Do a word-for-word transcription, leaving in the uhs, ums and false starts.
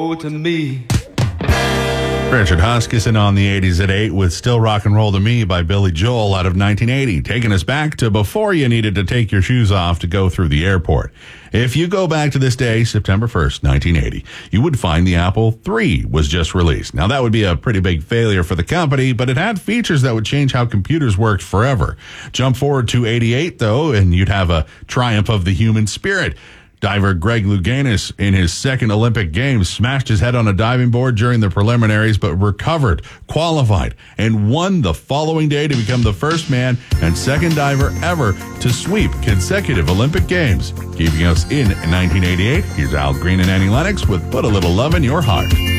to me. Richard Huskisson on the eighties at eight with Still Rock and Roll to Me by Billy Joel out of nineteen eighty, taking us back to before you needed to take your shoes off to go through the airport. If you go back to this day, September first, nineteen eighty, you would find the Apple three was just released. Now, that would be a pretty big failure for the company, but it had features that would change how computers worked forever. Jump forward to eighty-eight, though, and you'd have a triumph of the human spirit. Diver Greg Louganis, in his second Olympic Games, smashed his head on a diving board during the preliminaries, but recovered, qualified, and won the following day to become the first man and second diver ever to sweep consecutive Olympic Games. Keeping us in nineteen eighty-eight, here's Al Green and Annie Lennox with Put a Little Love in Your Heart.